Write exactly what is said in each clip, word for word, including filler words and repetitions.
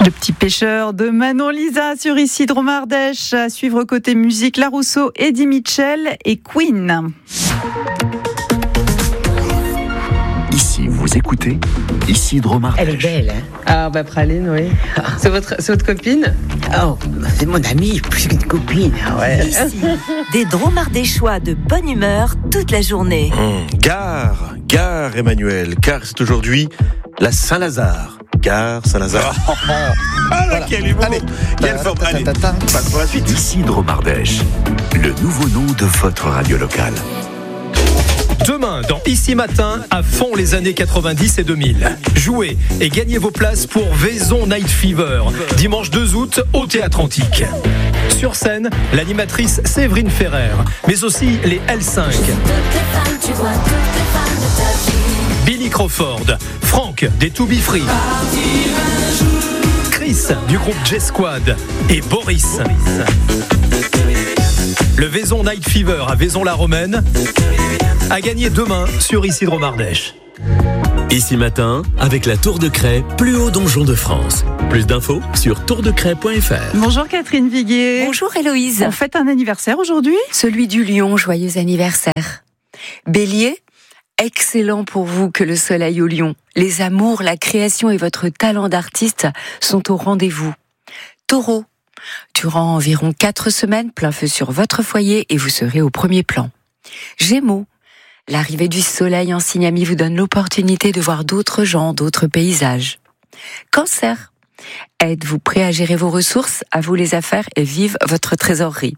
Le petit pêcheur de Manon Lisa sur Ici Dromardèche. À suivre côté musique, La Rousseau, Eddie Mitchell et Queen. Ici, vous écoutez Ici Dromardèche. Elle est belle, hein? Ah bah Praline, oui. C'est votre, c'est votre copine? Oh, c'est mon amie, plus qu'une copine. Ouais. Ici, des Dromardéchois de bonne humeur toute la journée. Mmh, gare, gare Emmanuel, car c'est aujourd'hui la Saint-Lazare. Gare Saint-Lazare. Oh, oh, oh. Ah là, quel humour. Allez, quelle forme. Allez, passe pour la suite. Ici Dromardèche, le nouveau nom de votre radio locale. Demain, dans Ici Matin, à fond les années quatre-vingt-dix et deux mille. Jouez et gagnez vos places pour Vaison Night Fever, dimanche deux août au Théâtre Antique. Sur scène, l'animatrice Séverine Ferrer, mais aussi les L cinq. Billy Crawford, Franck des To Be Free, Chris du groupe J-Squad et Boris. Le Vaison Night Fever à Vaison-la-Romaine a gagné demain sur Ici Dromardèche. Ici Matin, avec la Tour de Craie, plus haut donjon de France. Plus d'infos sur tour de craie point f r. Bonjour Catherine Viguier. Bonjour Héloïse. On fête un anniversaire aujourd'hui ? Celui du lion, joyeux anniversaire. Bélier, excellent pour vous que le soleil au lion. Les amours, la création et votre talent d'artiste sont au rendez-vous. Taureau, durant environ quatre semaines, plein feu sur votre foyer et vous serez au premier plan. Gémeaux, l'arrivée du soleil en signe ami vous donne l'opportunité de voir d'autres gens, d'autres paysages. Cancer, êtes-vous prêt à gérer vos ressources, à vous les affaires et vive votre trésorerie.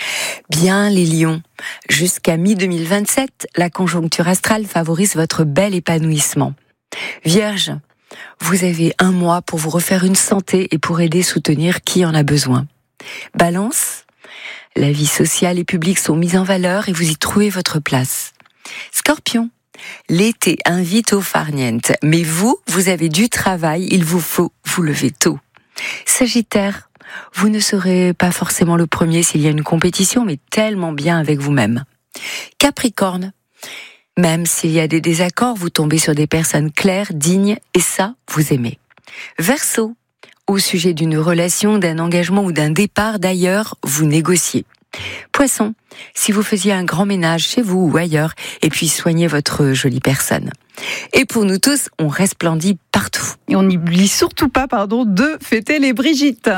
Bien les lions, jusqu'à mi deux mille vingt-sept, la conjoncture astrale favorise votre bel épanouissement. Vierge, vous avez un mois pour vous refaire une santé et pour aider, soutenir qui en a besoin. Balance, la vie sociale et publique sont mises en valeur et vous y trouvez votre place. Scorpion, l'été invite au farniente, mais vous, vous avez du travail, il vous faut vous lever tôt. Sagittaire, vous ne serez pas forcément le premier s'il y a une compétition, mais tellement bien avec vous-même. Capricorne, même s'il y a des désaccords, vous tombez sur des personnes claires, dignes, et ça, vous aimez. Verseau, au sujet d'une relation, d'un engagement ou d'un départ d'ailleurs, vous négociez. Poisson, si vous faisiez un grand ménage chez vous ou ailleurs, et puis soignez votre jolie personne. Et pour nous tous, on resplendit partout. Et on n'oublie surtout pas, pardon, de fêter les Brigitte.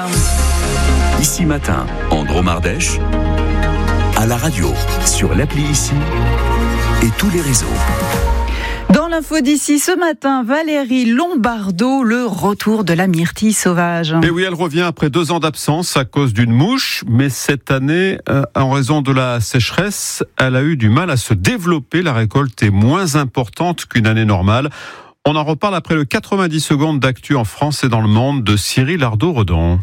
Ici Matin, en Dromardèche, à la radio, sur l'appli Ici et tous les réseaux. Dans l'info d'ici ce matin, Valérie Lombardo, le retour de la myrtille sauvage. Et oui, elle revient après deux ans d'absence à cause d'une mouche, mais cette année, euh, en raison de la sécheresse, elle a eu du mal à se développer. La récolte est moins importante qu'une année normale. On en reparle après le quatre-vingt-dix secondes d'actu en France et dans le monde de Cyril Ardo-Redon.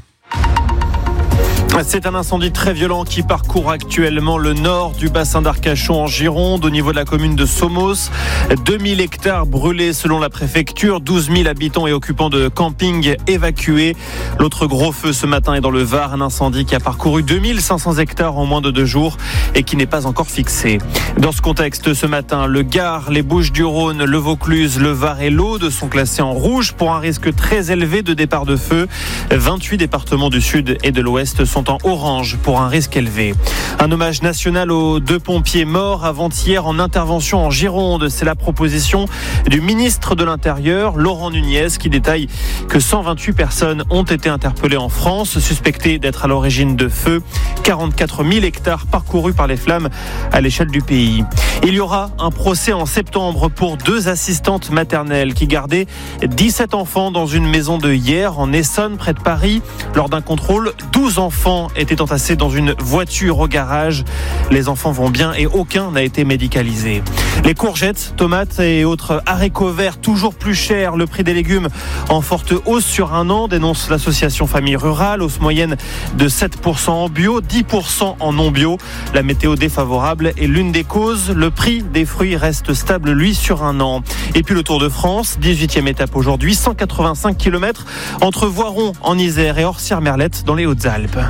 C'est un incendie très violent qui parcourt actuellement le nord du bassin d'Arcachon en Gironde, au niveau de la commune de Somos. deux mille hectares brûlés selon la préfecture, douze mille habitants et occupants de camping évacués. L'autre gros feu ce matin est dans le Var, un incendie qui a parcouru deux mille cinq cents hectares en moins de deux jours et qui n'est pas encore fixé. Dans ce contexte, ce matin, le Gard, les Bouches-du-Rhône, le Vaucluse, le Var et l'Aude sont classés en rouge pour un risque très élevé de départ de feu. vingt-huit départements du sud et de l'ouest sont en orange pour un risque élevé. Un hommage national aux deux pompiers morts avant-hier en intervention en Gironde. C'est la proposition du ministre de l'Intérieur, Laurent Nunez, qui détaille que cent vingt-huit personnes ont été interpellées en France, suspectées d'être à l'origine de feux. quarante-quatre mille hectares parcourus par les flammes à l'échelle du pays. Il y aura un procès en septembre pour deux assistantes maternelles qui gardaient dix-sept enfants dans une maison de Hyères en Essonne, près de Paris. Lors d'un contrôle, douze enfants étaient entassés dans une voiture au garage. Les enfants vont bien et aucun n'a été médicalisé. Les courgettes, tomates et autres haricots verts toujours plus chers. Le prix des légumes en forte hausse sur un an, dénonce l'association Famille Rurale. Hausse moyenne de sept pour cent en bio, dix pour cent en non bio. La météo défavorable est l'une des causes. Le prix des fruits reste stable, lui, sur un an. Et puis le Tour de France, dix-huitième étape aujourd'hui, cent quatre-vingt-cinq kilomètres entre Voiron en Isère et Orsières-Merlette dans les Hautes-Alpes.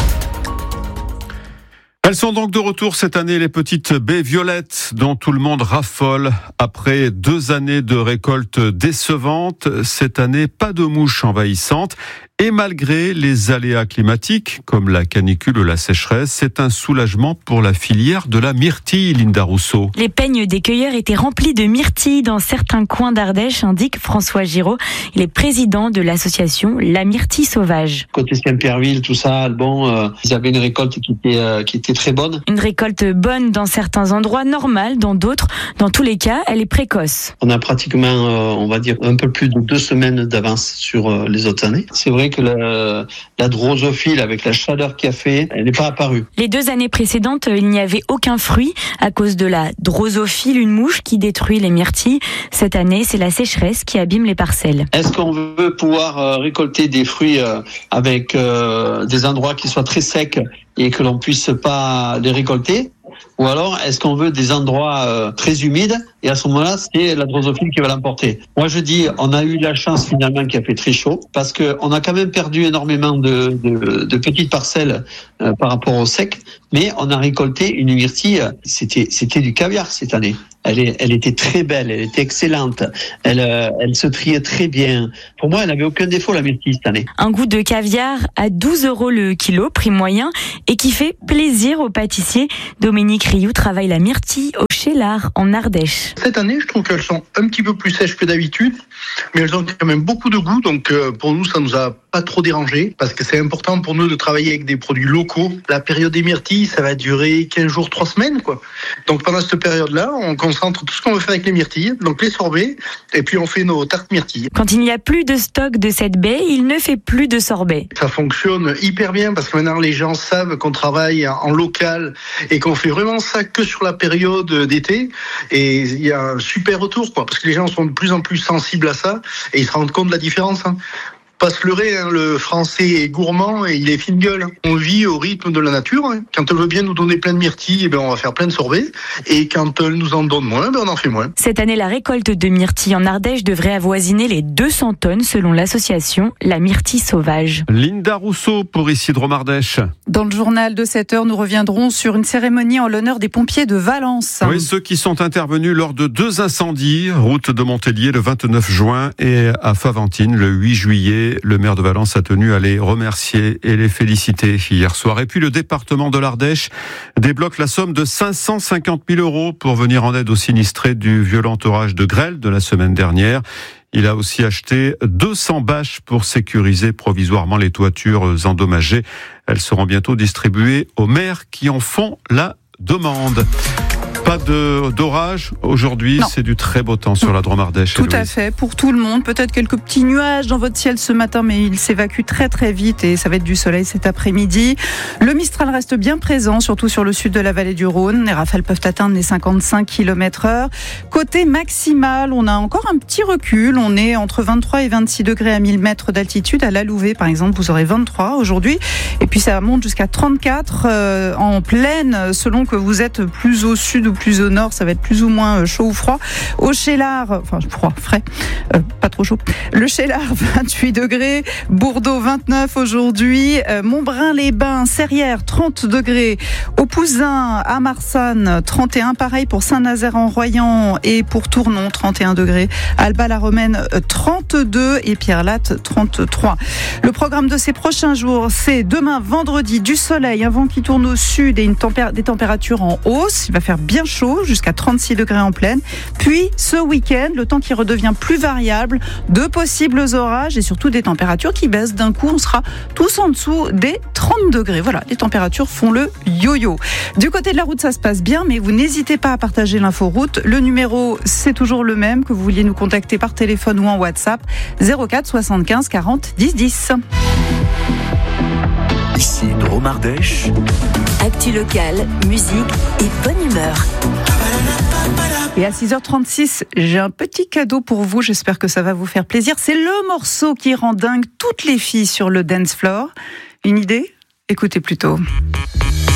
Elles sont donc de retour cette année, les petites baies violettes dont tout le monde raffole. Après deux années de récolte décevante, cette année, pas de mouches envahissantes Et malgré les aléas climatiques, comme la canicule ou la sécheresse, c'est un soulagement pour la filière de la myrtille, Linda Rousseau. Les peignes des cueilleurs étaient remplis de myrtilles dans certains coins d'Ardèche, indique François Giraud. Il est président de l'association La Myrtille Sauvage. Côté Saint-Pierreville, tout ça, bon, euh, ils avaient une récolte qui était, euh, qui était très bonne. Une récolte bonne dans certains endroits, normale dans d'autres. Dans tous les cas, elle est précoce. On a pratiquement, euh, on va dire, un peu plus de deux semaines d'avance sur euh, les autres années. C'est vrai que la, la drosophile, avec la chaleur qu'il a fait, elle n'est pas apparue. Les deux années précédentes, il n'y avait aucun fruit à cause de la drosophile, une mouche qui détruit les myrtilles. Cette année, c'est la sécheresse qui abîme les parcelles. Est-ce qu'on veut pouvoir euh, récolter des fruits euh, avec euh, des endroits qui soient très secs et que l'on puisse pas les récolter? Ou alors, est-ce qu'on veut des endroits euh, très humides et à ce moment-là, c'est la drosophile qui va l'emporter? Moi, je dis, on a eu la chance finalement qu'il a fait très chaud parce que on a quand même perdu énormément de, de, de petites parcelles euh, par rapport au sec, mais on a récolté une myrtille. C'était, c'était du caviar cette année. Elle, est, elle était très belle, elle était excellente, elle, euh, elle se triait très bien. Pour moi, elle n'avait aucun défaut, la myrtille, cette année. Un goût de caviar à douze euros le kilo, prix moyen, et qui fait plaisir aux pâtissiers. Dominique Rioux travaille la myrtille au Chélard, en Ardèche. Cette année, je trouve qu'elles sont un petit peu plus sèches que d'habitude, mais elles ont quand même beaucoup de goût, donc euh, pour nous, ça nous a pas trop dérangé, parce que c'est important pour nous de travailler avec des produits locaux. La période des myrtilles, ça va durer quinze jours, trois semaines, quoi. Donc pendant cette période-là, on concentre tout ce qu'on veut faire avec les myrtilles, donc les sorbets, et puis on fait nos tartes myrtilles. Quand il n'y a plus de stock de cette baie, il ne fait plus de sorbet. Ça fonctionne hyper bien, parce que maintenant les gens savent qu'on travaille en local, et qu'on fait vraiment ça que sur la période d'été, et il y a un super retour, quoi, parce que les gens sont de plus en plus sensibles à ça, et ils se rendent compte de la différence, hein. Pas se leurrer, hein, le français est gourmand et il est fine gueule. On vit au rythme de la nature. Hein. Quand elle veut bien nous donner plein de myrtilles, eh ben on va faire plein de sorbets. Et quand elle nous en donne moins, ben on en fait moins. Cette année, la récolte de myrtilles en Ardèche devrait avoisiner les deux cents tonnes selon l'association La Myrtille Sauvage. Linda Rousseau pour ici Dromardèche. Dans le journal de sept heures, nous reviendrons sur une cérémonie en l'honneur des pompiers de Valence. Oui, ceux qui sont intervenus lors de deux incendies, route de Montpellier le vingt-neuf juin et à Faventines le huit juillet. Le maire de Valence a tenu à les remercier et les féliciter hier soir. Et puis le département de l'Ardèche débloque la somme de cinq cent cinquante mille euros pour venir en aide aux sinistrés du violent orage de grêle de la semaine dernière. Il a aussi acheté deux cents bâches pour sécuriser provisoirement les toitures endommagées. Elles seront bientôt distribuées aux maires qui en font la demande. Pas de, d'orage aujourd'hui, non. C'est du très beau temps sur la Dromardèche. Tout à fait, pour tout le monde. Peut-être quelques petits nuages dans votre ciel ce matin, mais il s'évacue très très vite et ça va être du soleil cet après-midi. Le Mistral reste bien présent, surtout sur le sud de la vallée du Rhône. Les rafales peuvent atteindre les cinquante-cinq kilomètres heure. Côté maximal, on a encore un petit recul. On est entre vingt-trois et vingt-six degrés à mille mètres d'altitude. À La Louvet, par exemple, vous aurez vingt-trois aujourd'hui. Et puis ça monte jusqu'à trente-quatre euh, en plaine, selon que vous êtes plus au sud ou plus au nord, ça va être plus ou moins chaud ou froid. Au Chélard, enfin froid, frais, euh, pas trop chaud. Le Chélard, vingt-huit degrés. Bourdeau, vingt-neuf aujourd'hui. Euh, Montbrun-les-Bains, Serrières, trente degrés. Au Pouzin, à Marsanne, trente et un. Pareil pour Saint-Nazaire-en-Royan et pour Tournon, trente et un degrés. Alba-la-Romaine, trente-deux et Pierre-Latte, trente-trois. Le programme de ces prochains jours, c'est demain, vendredi, du soleil, un vent qui tourne au sud et une tempé- des températures en hausse. Il va faire bien chaud, jusqu'à trente-six degrés en plaine. Puis, ce week-end, le temps qui redevient plus variable, de possibles orages et surtout des températures qui baissent. D'un coup, on sera tous en dessous des trente degrés. Voilà, les températures font le yo-yo. Du côté de la route, ça se passe bien, mais vous n'hésitez pas à partager l'info route. Le numéro, c'est toujours le même, que vous vouliez nous contacter par téléphone ou en WhatsApp, zéro quatre soixante-quinze quarante dix dix. Ici Dromardèche. Actu locale, musique et bonne humeur. Et à six heures trente-six, j'ai un petit cadeau pour vous. J'espère que ça va vous faire plaisir. C'est le morceau qui rend dingue toutes les filles sur le dance floor. Une idée ? Écoutez plutôt.